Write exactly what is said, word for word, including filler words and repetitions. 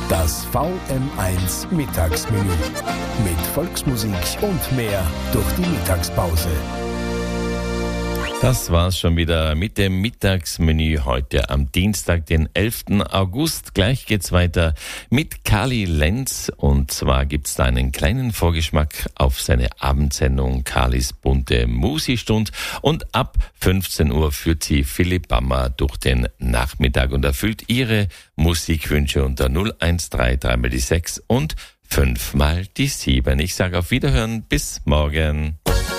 Das V M eins Mittagsmenü. Mit Volksmusik und mehr durch die Mittagspause. Das war's schon wieder mit dem Mittagsmenü heute am Dienstag, den elften August. Gleich geht's weiter mit Kali Lenz, und zwar gibt's da einen kleinen Vorgeschmack auf seine Abendsendung Kalis bunte Musi-Stund, und ab fünfzehn Uhr führt sie Philipp Bammer durch den Nachmittag und erfüllt ihre Musikwünsche unter null eins drei drei mal die sechs und fünf mal die sieben. Ich sage auf Wiederhören, bis morgen.